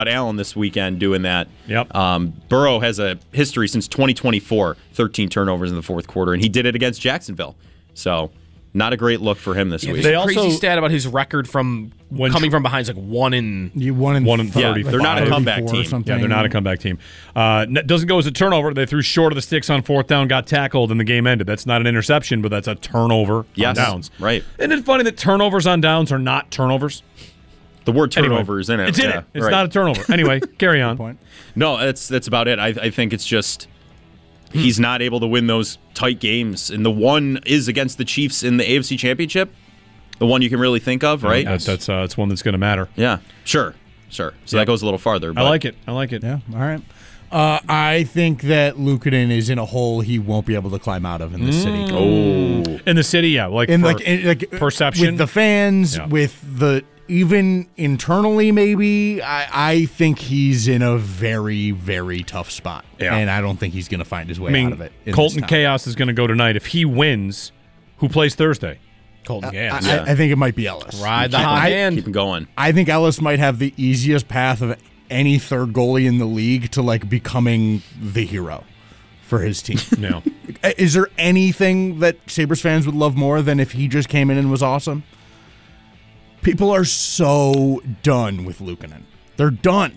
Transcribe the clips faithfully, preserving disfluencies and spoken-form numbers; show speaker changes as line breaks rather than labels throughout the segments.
Allen this weekend doing that.
Yep.
Um, Burrow has a history since twenty twenty-four, thirteen turnovers in the fourth quarter, and he did it against Jacksonville. So, not a great look for him this
Yeah,
week.
there's
They
a crazy
also-
stat about his record from
When
coming
tr-
from behind is like one in.
You one in
One in
th-
thirty.
like
They're not a comeback
thirty-four or
team.
something.
Yeah, they're not a comeback team. Uh, n- doesn't go as a turnover. They threw short of the sticks on fourth down, got tackled, and the game ended. That's not an interception, but that's a turnover
Yes,
on downs.
right.
Isn't it funny that turnovers on downs are not turnovers?
The word
Anyway,
turnover is in it.
It's in
yeah,
it. It's
right.
not a turnover. Anyway, carry on.
Point.
No, that's that's about it. I, I think it's just he's not able to win those tight games, and the one is against the Chiefs in the A F C Championship, the one you can really think of, right?
That, that's uh, that's one that's going to matter.
Yeah, sure, sure. So
Yeah.
that goes a little farther.
I
But
like it. I like it.
Yeah, all right. Uh, I think that Lukanen is in a hole he won't be able to climb out of in this city.
Oh,
In the city, yeah, like
In
for
like, in, like
perception.
with the fans,
Yeah.
with the even internally, maybe I, I think he's in a very, very tough spot,
Yeah.
and I don't think he's going to find his way
I mean,
out of it. in
Colton
this town.
Chaos is going to go tonight. If he wins, who plays Thursday?
Colton
I,
Gas.
Yeah.
I, I think it might be Ellis.
Ride the
I-
hot
I-
hand.
keep him going.
I think Ellis might have the easiest path of any third goalie in the league to like becoming the hero for his team.
No.
Is there anything that Sabres fans would love more than if he just came in and was awesome? People are so done with Luukkonen. They're done.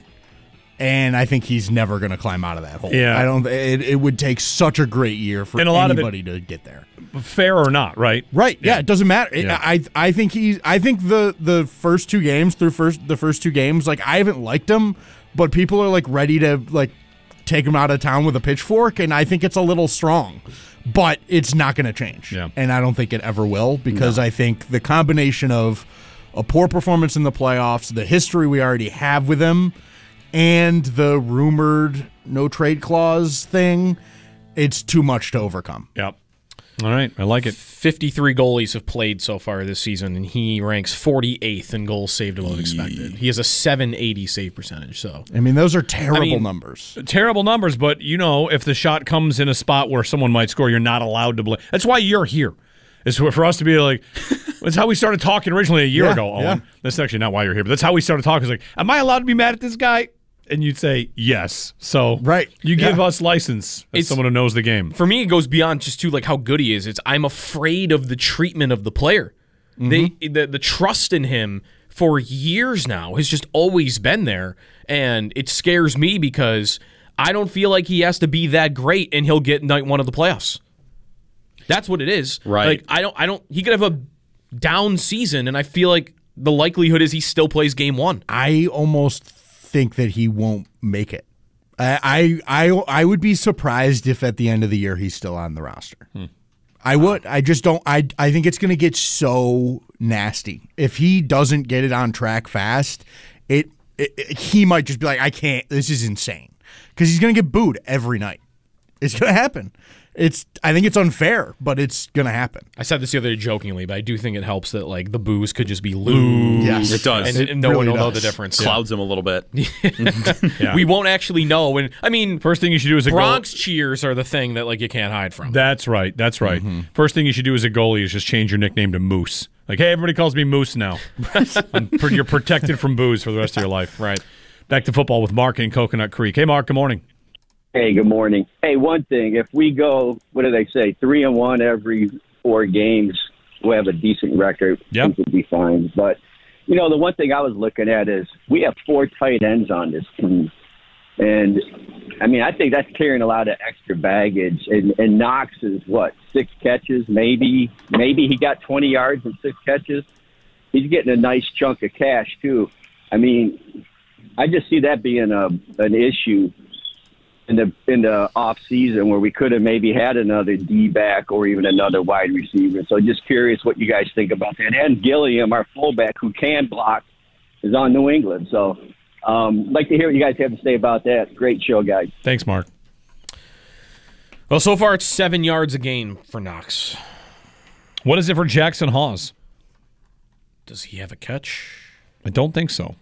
And I think he's never going to climb out of that hole.
Yeah.
I don't it, it would take such a great year for
And a lot of it-
anybody to get there.
Fair or not, right?
Right. Yeah, it doesn't matter. It-
Yeah.
I I think he's I think the the first two games through first the first two games, like I haven't liked him, but people are like ready to like take him out of town with a pitchfork, and I think it's a little strong. But it's not going to change.
Yeah.
And I don't think it ever will, because I think the combination of a poor performance in the playoffs, the history we already have with him, and the rumored no trade clause thing, it's too much to overcome.
Yep. All right. I like it.
fifty-three goalies have played so far this season, and he ranks forty-eighth in goals saved above expected. He has a seven eighty save percentage. So
I mean, those are terrible
I mean,
numbers.
Terrible numbers, but you know, if the shot comes in a spot where someone might score, you're not allowed to blame. That's why you're here. It's for us to be like, that's how we started talking originally a year
Yeah,
ago, Owen.
yeah.
That's actually not why you're here, but that's how we started talking. It's like, am I allowed to be mad at this guy? And you'd say yes. So
Right.
you give
Yeah.
us license as
It's-
someone who knows the game.
for me, it goes beyond just to like how good he is. It's I'm afraid of the treatment of the player. They the the trust in him for years now has just always been there, and it scares me because I don't feel like he has to be that great and he'll get night one of the playoffs. That's what it is.
Right.
Like I don't I don't he could have a down season, and I feel like the likelihood is he still plays game one.
I almost think that he won't make it. I, I I I would be surprised if at the end of the year he's still on the roster. I would. I just don't. I I think it's going to get so nasty if he doesn't get it on track fast. It, it, it he might just be like, I can't. This is insane, because he's going to get booed every night. It's going to happen. It's. I think it's unfair, but it's going to happen.
I said this the other day jokingly, but I do think it helps that like the booze could just be lose.
Yes,
It does.
And,
It
and no one
really
will know the
does.
difference.
Clouds him a little bit.
Yeah.
We won't actually know. And I mean,
First thing you should do is a
Bronx
goal.
cheers are the thing that like you can't hide from.
That's right. That's right. First thing you should do as a goalie is just change your nickname to Moose. Like, hey, everybody calls me Moose now. I'm pr- you're protected from booze for the rest of your life.
Right.
Back to football with Mark in Coconut Creek. Hey, Mark. Good morning.
Hey, good morning. Hey, one thing, if we go, what do they say, three and one every four games, we'll have a decent record.
Yep.
I think we'll be fine. But, you know, the one thing I was looking at is we have four tight ends on this team. And, I mean, I think that's carrying a lot of extra baggage. And, and Knox is, what, six catches, maybe? Maybe he got twenty yards and six catches. He's getting a nice chunk of cash, too. I mean, I just see that being a an issue in the in the off season, where we could have maybe had another D back or even another wide receiver. So just curious what you guys think about that. And Gilliam, our fullback who can block, is on New England. So um, like to hear what you guys have to say about that. Great show, guys.
Thanks, Mark.
Well, so far it's seven yards a game for Knox.
What is it for Jackson Hawes?
Does he have a catch?
I don't think so.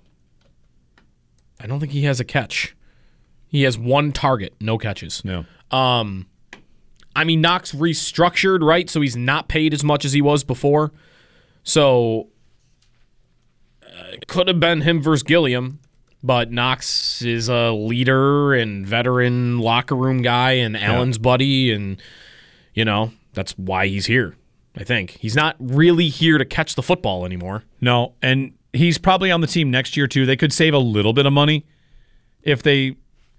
I don't think he has a catch. He has one target, no catches.
No.
Um, I mean, Knox restructured, right? So he's not paid as much as he was before. So uh, it could have been him versus Gilliam. But Knox is a leader and veteran locker room guy and Allen's yeah. buddy, and, you know, that's why he's here, I think. He's not really here to catch the football anymore.
No, and he's probably on the team next year, too. They could save a little bit of money if they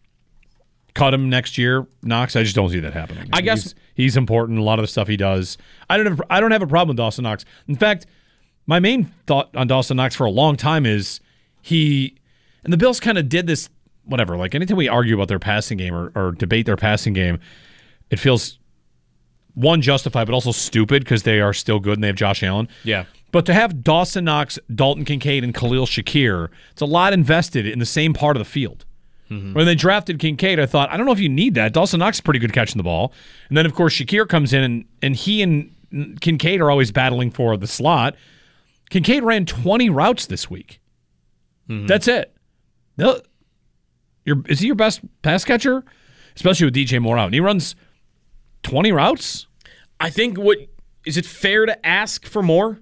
cut him next year, Knox. I just don't see that happening.
I guess
he's, he's important. A lot of the stuff he does. I don't have, I don't have a problem with Dawson Knox. In fact, my main thought on Dawson Knox for a long time is he, and the Bills kind of did this, whatever, like anytime we argue about their passing game or, or debate their passing game, it feels, one, justified, but also stupid because they are still good and they have Josh Allen.
Yeah.
But to have Dawson Knox, Dalton Kincaid, and Khalil Shakir, it's a lot invested in the same part of the field. Mm-hmm. When they drafted Kincaid, I thought, I don't know if you need that. Dawson Knox is pretty good catching the ball. And then, of course, Shakir comes in, and, and he and Kincaid are always battling for the slot. Kincaid ran twenty routes this week. Mm-hmm. That's it. They'll, you're, is he your best pass catcher? Especially with D J Moore out. And he runs twenty routes?
I think what is it fair to ask for more?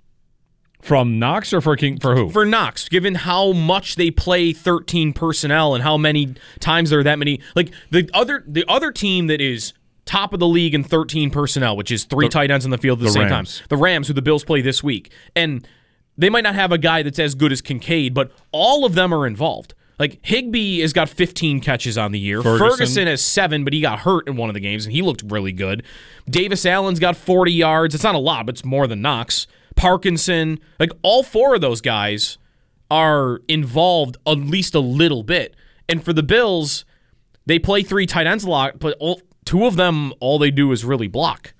From Knox or for King for who?
For Knox, given how much they play thirteen personnel and how many times there are that many. Like the other the other team that is top of the league in thirteen personnel, which is three the, tight ends on the field at the, the same Rams. time. The Rams, who the Bills play this week. And they might not have a guy that's as good as Kincaid, but all of them are involved. Like Higbee has got fifteen catches on the year. Ferguson. Ferguson has seven, but he got hurt in one of the games, and he looked really good. Davis Allen's got forty yards. It's not a lot, but it's more than Knox. Parkinson, like all four of those guys are involved at least a little bit. And for the Bills, they play three tight ends a lot, but all, two of them, all they do is really block.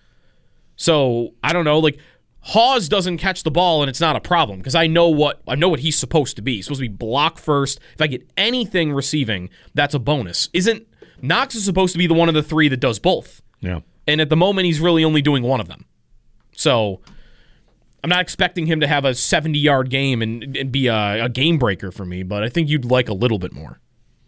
So I don't know, like Hawes doesn't catch the ball, and it's not a problem because I know what I know what he's supposed to be. He's supposed to be block first. If I get anything receiving, that's a bonus. Isn't Knox is supposed to be the one of the three that does both?
Yeah.
And at the moment, he's really only doing one of them. So I'm not expecting him to have a seventy-yard game and, and be a, a game breaker for me, but I think you'd like a little bit more.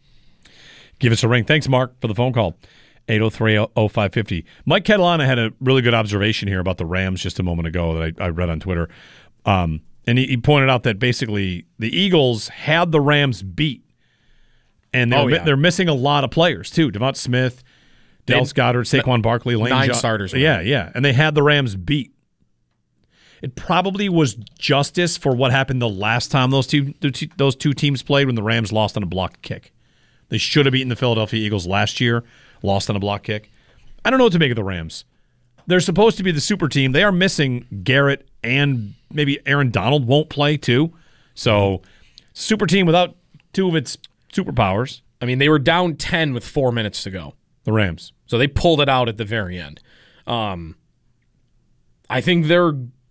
Give us a ring. Thanks, Mark, for the phone call. eight oh three oh five five oh. Mike Catalana had a really good observation here about the Rams just a moment ago that I, I read on Twitter. Um, and he, he pointed out that basically the Eagles had the Rams beat. And they're,
oh, yeah.
they're missing a lot of players, too. Devonta Smith, Dallas Goedert, Saquon Barkley, Lane
Nine
jo-
starters.
Yeah, yeah. And they had the Rams beat. It probably was justice for what happened the last time those two those two teams played when the Rams lost on a block kick. They should have beaten the Philadelphia Eagles last year, lost on a block kick. I don't know what to make of the Rams. They're supposed to be the super team. They are missing Garrett, and maybe Aaron Donald won't play too. So, super team without two of its superpowers.
I mean, they were down ten with four minutes to go.
The Rams.
So they pulled it out at the very end. Um, I think they're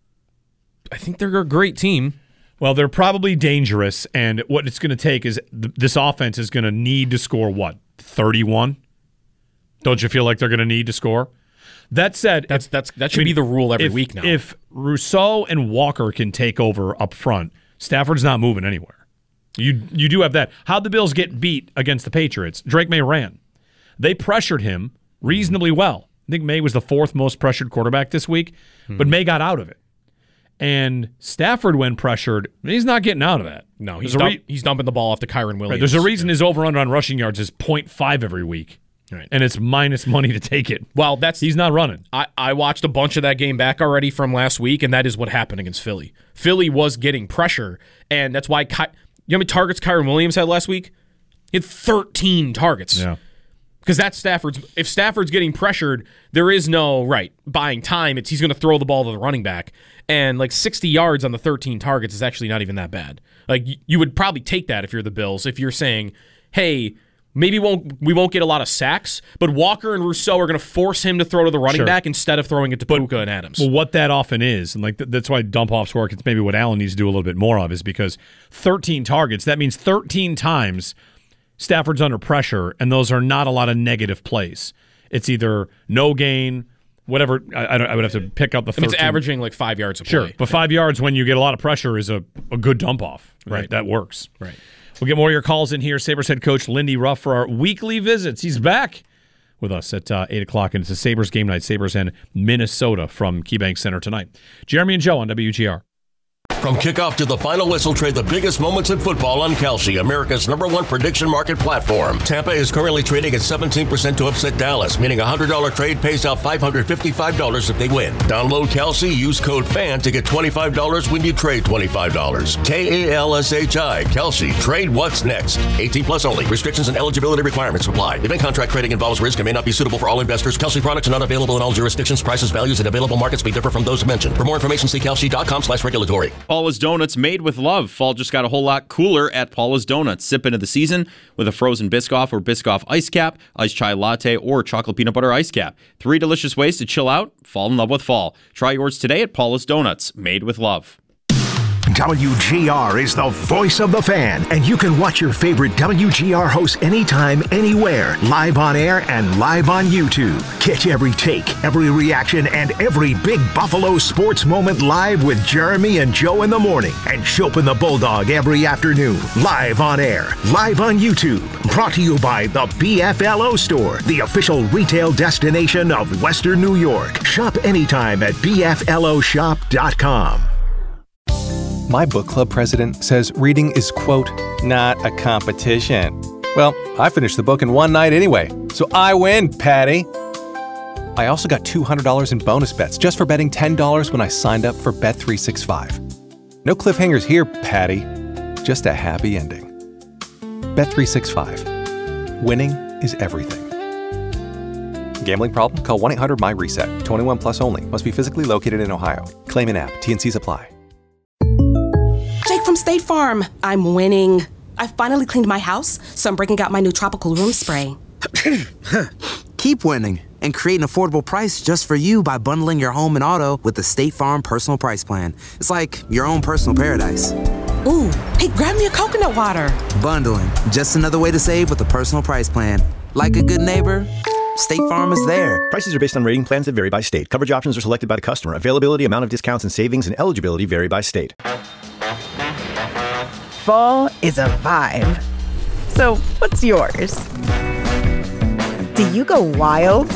I think they're a great team.
Well, they're probably dangerous, and what it's going to take is th- this offense is going to need to score, what, thirty-one? Don't you feel like they're going to need to score? That said,
that's
if,
that's that should
I mean,
be the rule every
if,
week now.
If Rousseau and Walker can take over up front, Stafford's not moving anywhere. You you do have that. How'd the Bills get beat against the Patriots? Drake May ran. They pressured him reasonably well. I think May was the fourth most pressured quarterback this week, mm-hmm. but May got out of it. And Stafford, when pressured, he's not getting out of that.
No, he's, dump, re- he's dumping the ball off to Kyren Williams.
Right, there's a reason his over-under on rushing yards is point five every week. Right. And it's minus money to take it.
Well, that's
he's not running.
I, I watched a bunch of that game back already from last week, and that is what happened against Philly. Philly was getting pressure, and that's why Ky- you know how many targets Kyren Williams had last week? He had thirteen targets.
Yeah.
Because that's Stafford's. If Stafford's getting pressured, there is no right buying time. It's he's going to throw the ball to the running back, and like sixty yards on the thirteen targets is actually not even that bad. Like you would probably take that if you're the Bills. If you're saying, hey, maybe won't we won't get a lot of sacks, but Walker and Rousseau are going to force him to throw to the running
sure.
back instead of throwing it to Puka and Adams.
Well, what that often is, and like th- that's why dump offs work. It's maybe what Allen needs to do a little bit more of, is because thirteen targets. That means thirteen times Stafford's under pressure, and those are not a lot of negative plays. It's either no gain, whatever. I, I, don't, I would have to pick up the thirteen.
I mean, it's averaging like five yards a play.
Sure, but five yards when you get a lot of pressure is a, a good dump off.
Right.
That, that works.
Right.
We'll get more of your calls in here. Sabres head coach Lindy Ruff for our weekly visits. He's back with us at uh, eight o'clock, and it's a Sabres game night. Sabres and Minnesota from KeyBank Center tonight. Jeremy and Joe on W G R.
From kickoff to the final whistle, trade the biggest moments in football on Kalshi, America's number one prediction market platform. Tampa is currently trading at seventeen percent to upset Dallas, meaning a one hundred dollars trade pays out five hundred fifty-five dollars if they win. Download Kalshi, use code FAN to get twenty-five dollars when you trade twenty-five dollars. K A L S H I, Kalshi. Trade what's next. eighteen plus only. Restrictions and eligibility requirements apply. Event contract trading involves risk and may not be suitable for all investors. Kalshi products are not available in all jurisdictions. Prices, values, and available markets may differ from those mentioned. For more information, see kalshi dot com slash regulatory.
Paula's Donuts, made with love. Fall just got a whole lot cooler at Paula's Donuts. Sip into the season with a frozen Biscoff or Biscoff ice cap, iced chai latte, or chocolate peanut butter ice cap. Three delicious ways to chill out, fall in love with fall. Try yours today at Paula's Donuts, made with love.
W G R is the voice of the fan, and you can watch your favorite W G R hosts anytime, anywhere, live on air and live on YouTube. Catch every take, every reaction, and every big Buffalo sports moment live with Jeremy and Joe in the morning, and Chopin the Bulldog every afternoon, live on air, live on YouTube. Brought to you by the B F L O Store, the official retail destination of Western New York. Shop anytime at B F L O shop dot com.
My book club president says reading is, quote, not a competition. Well, I finished the book in one night anyway, so I win, Patty. I also got two hundred dollars in bonus bets just for betting ten dollars when I signed up for Bet three sixty-five. No cliffhangers here, Patty. Just a happy ending. Bet three sixty-five. Winning is everything. Gambling problem? Call one eight hundred M Y reset. twenty-one plus only. Must be physically located in Ohio. Claim in app. T and C's apply.
Jake from State Farm. I'm winning. I finally cleaned my house, so I'm breaking out my new tropical room spray.
Keep winning and create an affordable price just for you by bundling your home and auto with the State Farm Personal Price Plan. It's like your own personal paradise.
Ooh, hey, grab me a coconut water.
Bundling, just another way to save with the Personal Price Plan. Like a good neighbor, State Farm is there.
Prices are based on rating plans that vary by state. Coverage options are selected by the customer. Availability, amount of discounts and savings, and eligibility vary by state.
Fall is a vibe. So, what's yours? Do you go wild?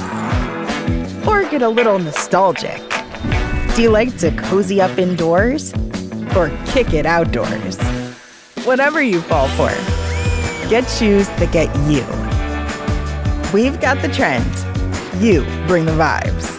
Or get a little nostalgic? Do you like to cozy up indoors? Or kick it outdoors? Whatever you fall for, get shoes that get you. We've got the trends. You bring the vibes.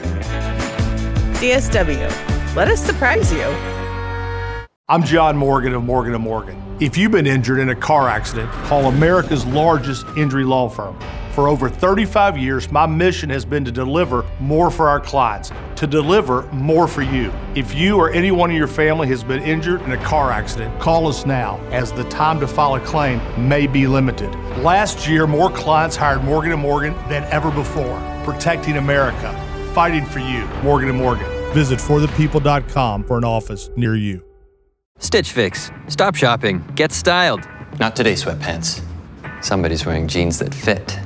D S W, let us surprise you.
I'm John Morgan of Morgan and Morgan. If you've been injured in a car accident, call America's largest injury law firm. For over thirty-five years, my mission has been to deliver more for our clients, to deliver more for you. If you or anyone in your family has been injured in a car accident, call us now, as the time to file a claim may be limited. Last year, more clients hired Morgan and Morgan than ever before, protecting America, fighting for you. Morgan and Morgan. Visit for the people dot com for an office near you.
Stitch Fix. Stop shopping. Get styled.
Not today, sweatpants. Somebody's wearing jeans that fit.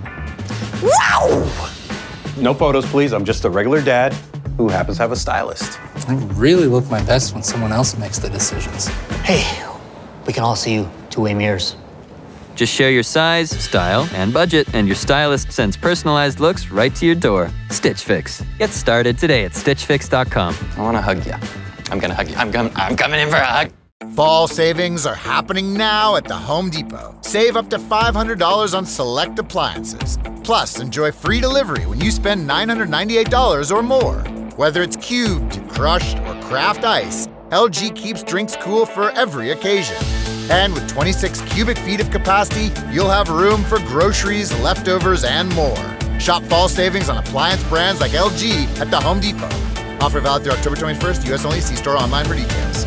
Wow! No photos, please. I'm just a regular dad who happens to have a stylist.
I really look my best when someone else makes the decisions. Hey, we can all see you two-way mirrors.
Just share your size, style, and budget, and your stylist sends personalized looks right to your door. Stitch Fix. Get started today at stitch fix dot com.
I want to hug you. I'm going to hug you. I'm, com- I'm coming in for a hug.
Fall savings are happening now at the Home Depot. Save up to five hundred dollars on select appliances. Plus, enjoy free delivery when you spend nine hundred ninety-eight dollars or more. Whether it's cubed, crushed, or craft ice, L G keeps drinks cool for every occasion. And with twenty-six cubic feet of capacity, you'll have room for groceries, leftovers, and more. Shop fall savings on appliance brands like L G at the Home Depot. Offer valid through October twenty-first, U S only. See store online for details.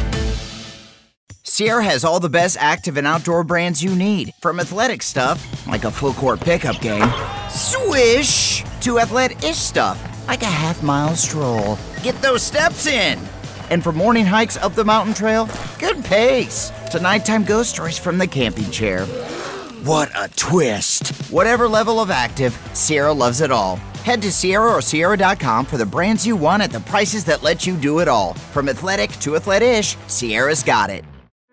Sierra has all the best active and outdoor brands you need. From athletic stuff, like a full court pickup game, swish, to athletic-ish stuff, like a half mile stroll. Get those steps in. And for morning hikes up the mountain trail, good pace. To nighttime ghost stories from the camping chair. What a twist. Whatever level of active, Sierra loves it all. Head to Sierra or Sierra dot com for the brands you want at the prices that let you do it all. From athletic to athletic-ish, Sierra's got it.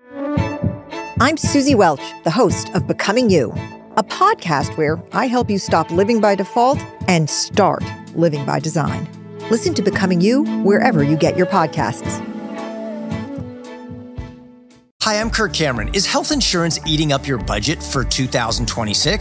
I'm Susie Welch, the host of Becoming You, a podcast where I help you stop living by default and start living by design. Listen to Becoming You wherever you get your podcasts.
Hi, I'm Kirk Cameron. Is health insurance eating up your budget for two thousand twenty-six?